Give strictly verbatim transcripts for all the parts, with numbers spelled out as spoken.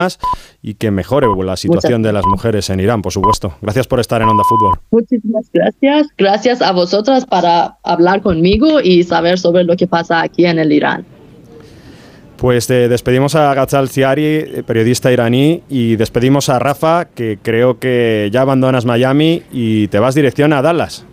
y que mejore la situación de las mujeres en Irán, por supuesto. Gracias por estar en Onda Fútbol. Muchísimas gracias. Gracias a vosotras para hablar conmigo y saber sobre lo que pasa aquí en el Irán. Pues eh, despedimos a Ghazal Ziari, periodista iraní, y despedimos a Rafa, que creo que ya abandonas Miami y te vas dirección a Dallas.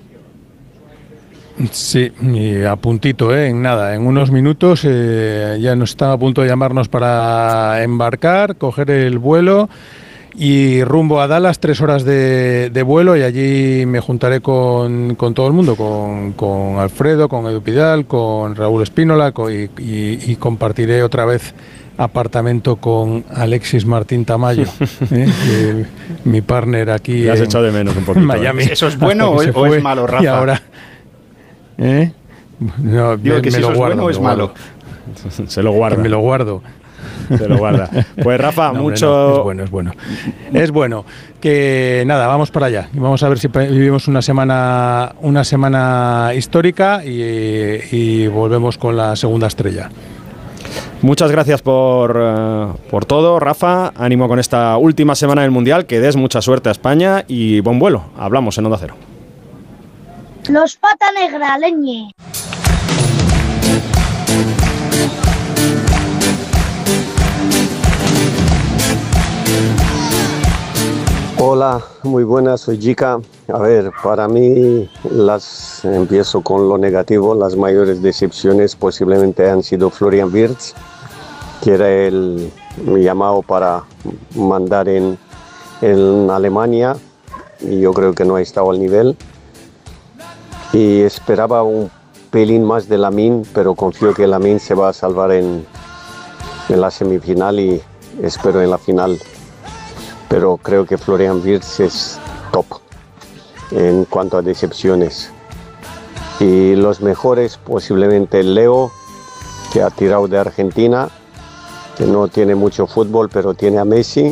Sí, y a puntito, ¿eh? En nada, en unos minutos eh, ya nos están a punto de llamarnos para embarcar, coger el vuelo y rumbo a Dallas, tres horas de, de vuelo, y allí me juntaré con, con todo el mundo, con, con Alfredo, con Edu Pidal, con Raúl Espínola, con, y, y, y compartiré otra vez apartamento con Alexis Martín Tamayo, ¿eh? que, mi partner aquí Me has en, echado de menos un poquito, en Miami. ¿Eso es bueno o es, o es malo, Rafa? Y ahora... ¿Eh? No, Digo me, que me si lo eso guardo, es bueno o es malo. Se lo guarda. Que me lo guardo. Se lo guarda. Pues Rafa, no, mucho... No, es bueno, es bueno. Es bueno. Que nada, vamos para allá. Y vamos a ver si vivimos una semana, una semana histórica y, y volvemos con la segunda estrella. Muchas gracias por, uh, por todo, Rafa. Ánimo con esta última semana del Mundial. Que des mucha suerte a España y buen vuelo. Hablamos en Onda Cero. Los pata negra, leñe. Hola, muy buenas, soy Jica. A ver, para mí, las empiezo con lo negativo. Las mayores decepciones posiblemente han sido Florian Wirtz, que era el llamado para mandar en, en Alemania, y yo creo que no ha estado al nivel. Y esperaba un pelín más de Lamine, pero confío que Lamine se va a salvar en, en la semifinal y espero en la final. Pero creo que Florian Wirtz es top en cuanto a decepciones. Y los mejores, posiblemente Leo, que ha tirado de Argentina, que no tiene mucho fútbol, pero tiene a Messi.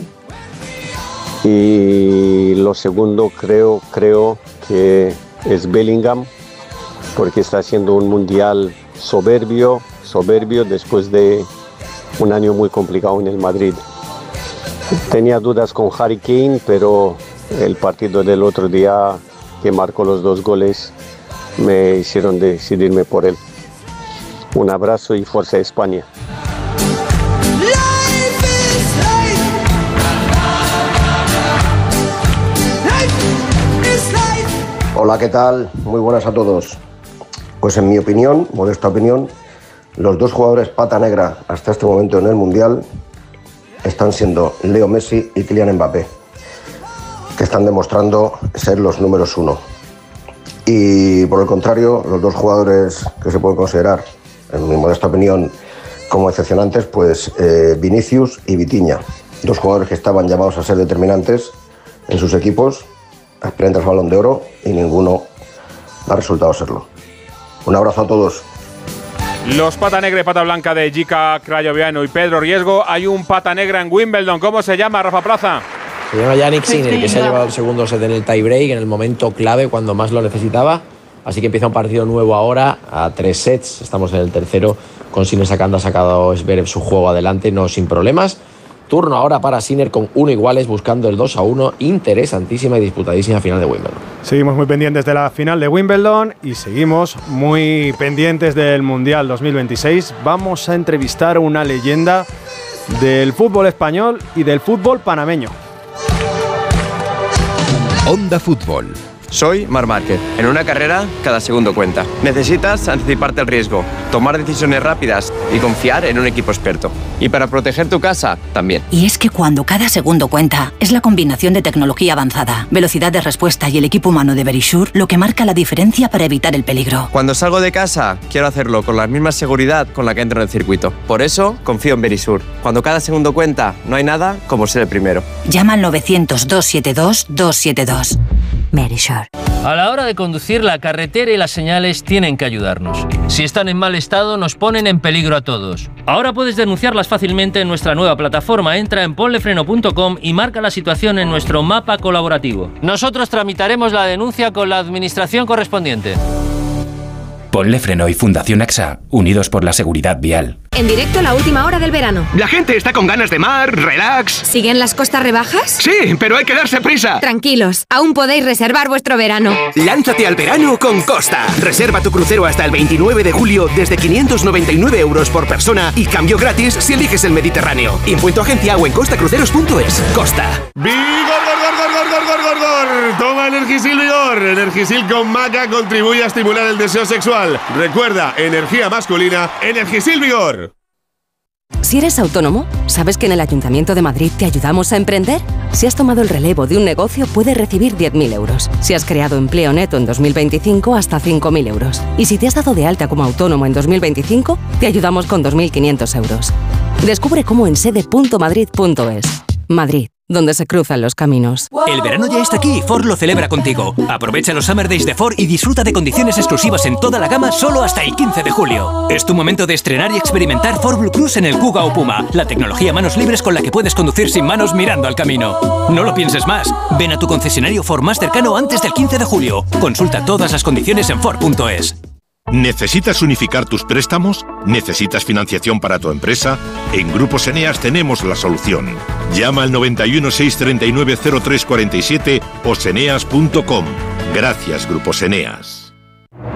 Y lo segundo creo, creo que es Bellingham, porque está haciendo un mundial soberbio, soberbio después de un año muy complicado en el Madrid. Tenía dudas con Harry Kane, pero el partido del otro día, que marcó los dos goles, me hicieron decidirme por él. Un abrazo y fuerza España. Hola, ¿qué tal? Muy buenas a todos. Pues en mi opinión, modesta opinión, los dos jugadores pata negra hasta este momento en el Mundial están siendo Leo Messi y Kylian Mbappé, que están demostrando ser los números uno. Y por el contrario, los dos jugadores que se pueden considerar, en mi modesta opinión, como excepcionantes, pues eh, Vinicius y Vitinha, dos jugadores que estaban llamados a ser determinantes en sus equipos, aspirantes al Balón de Oro, y ninguno ha resultado serlo. Un abrazo a todos. Los pata negra y pata blanca de Jica Crayoviano y Pedro Riesgo. Hay un pata negra en Wimbledon. ¿Cómo se llama, Rafa Plaza? Se llama Jannik Sinner, que se ha llevado el segundo set en el tiebreak, en el momento clave, cuando más lo necesitaba. Así que empieza un partido nuevo ahora, a tres sets. Estamos en el tercero, con Sinner sacando, ha sacado Zverev su juego adelante, no sin problemas. Turno ahora para Sinner con uno iguales, buscando el dos a uno. Interesantísima y disputadísima final de Wimbledon. Seguimos muy pendientes de la final de Wimbledon y seguimos muy pendientes del Mundial dos mil veintiséis. Vamos a entrevistar a una leyenda del fútbol español y del fútbol panameño. Onda Fútbol. Soy Marc Márquez. En una carrera, cada segundo cuenta. Necesitas anticiparte al riesgo, tomar decisiones rápidas y confiar en un equipo experto. Y para proteger tu casa, también. Y es que cuando cada segundo cuenta, es la combinación de tecnología avanzada, velocidad de respuesta y el equipo humano de Verisure lo que marca la diferencia para evitar el peligro. Cuando salgo de casa, quiero hacerlo con la misma seguridad con la que entro en el circuito. Por eso, confío en Verisure. Cuando cada segundo cuenta, no hay nada como ser el primero. Llama al novecientos, doscientos setenta y dos, doscientos setenta y dos. Verisure. A la hora de conducir, la carretera y las señales tienen que ayudarnos. Si están en mal estado, nos ponen en peligro a todos. Ahora puedes denunciarlas fácilmente en nuestra nueva plataforma. Entra en ponlefreno punto com y marca la situación en nuestro mapa colaborativo. Nosotros tramitaremos la denuncia con la administración correspondiente. Ponle Freno y Fundación A X A, unidos por la seguridad vial. En directo la última hora del verano. La gente está con ganas de mar, relax. ¿Siguen las costas rebajas? Sí, pero hay que darse prisa. Tranquilos, aún podéis reservar vuestro verano. Lánzate al verano con Costa. Reserva tu crucero hasta el veintinueve de julio desde quinientos noventa y nueve euros por persona y cambio gratis si eliges el Mediterráneo. Info en tu agencia o en costacruceros punto es. Costa. ¡Vigor, gor, gor, gor, gor, gor, gor, gor! Toma Energisil Vigor. Energisil con maca contribuye a estimular el deseo sexual. Recuerda, energía masculina, Energisil Vigor. Si eres autónomo, ¿sabes que en el Ayuntamiento de Madrid te ayudamos a emprender? Si has tomado el relevo de un negocio, puedes recibir diez mil euros. Si has creado empleo neto en dos mil veinticinco, hasta cinco mil euros. Y si te has dado de alta como autónomo en dos mil veinticinco, te ayudamos con dos mil quinientos euros. Descubre cómo en sede punto madrid punto es. Madrid, donde se cruzan los caminos. El verano ya está aquí y Ford lo celebra contigo. Aprovecha los Summer Days de Ford y disfruta de condiciones exclusivas en toda la gama solo hasta el quince de julio. Es tu momento de estrenar y experimentar Ford Blue Cruise en el Kuga o Puma, la tecnología manos libres con la que puedes conducir sin manos mirando al camino. No lo pienses más. Ven a tu concesionario Ford más cercano antes del quince de julio. Consulta todas las condiciones en Ford punto es. ¿Necesitas unificar tus préstamos? ¿Necesitas financiación para tu empresa? En Grupos Eneas tenemos la solución. Llama al noventa y uno, seiscientos treinta y nueve, cero tres cuarenta y siete o seneas punto com. Gracias, Grupos Eneas.